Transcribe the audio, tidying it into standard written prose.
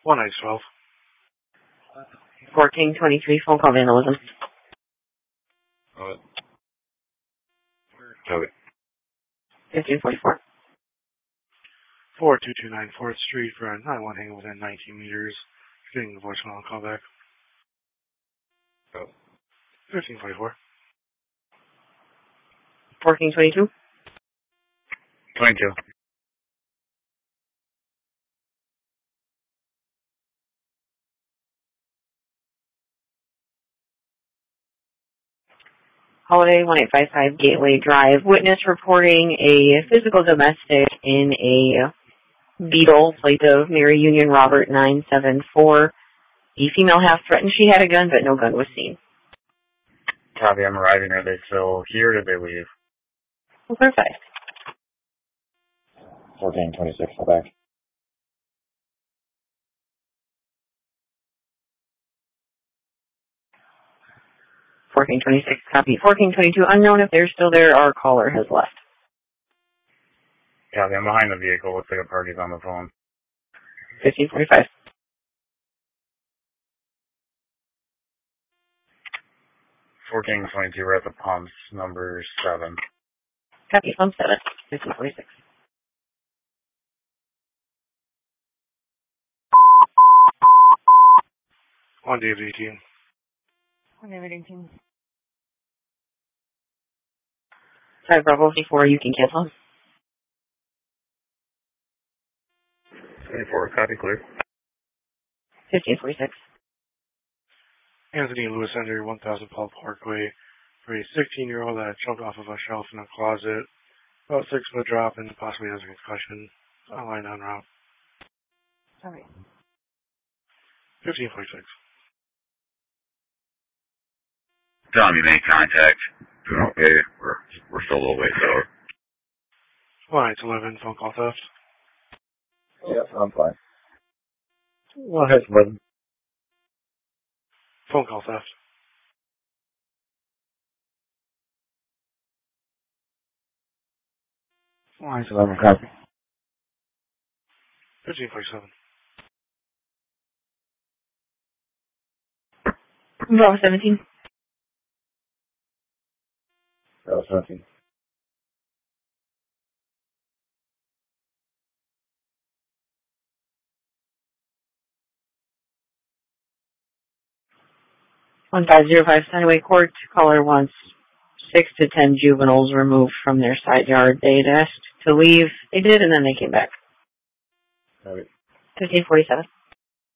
1 Ice 12. 1423, phone call vandalism. Okay. 1544. 4229 4th Street for a 9-1 hanging within 19 meters. Getting the voicemail and call back. 1544. 1422. 22. Holiday 1855 Gateway Drive. Witness reporting a physical domestic in a Beetle, plate of Mary Union Robert 974. The female half threatened she had a gun, but no gun was seen. Copy, I'm arriving. Are they still here or did they leave? We'll clarify. 1426, go back. 1426, copy. 1422, unknown if they're still there. Our caller has left. Copy, I'm behind the vehicle. Looks like a party's on the phone. 1545. 1422, we're at the pumps, number 7. Copy, pump 7. 1546. On David 18. On David 18. 5 Bravo 54, you can cancel. 24, copy, clear. 1546. Anthony Lewis under 1000 Paul Parkway for a 16-year-old that jumped off of a shelf in a closet. About 6-foot drop and possibly has a concussion. Line en route. Sorry. 1546. Tom, you made contact. Doing okay? We're still a little ways over. 1 Ice 11, phone call theft. Yes, I'm fine. 1 Ice 11. Phone call theft. 1 Ice 11, copy. 1547. Bravo 17. Bravo 17. On 505 Sunway Court, caller wants 6 to 10 juveniles removed from their side yard. They had asked to leave. They did, and then they came back. 1547.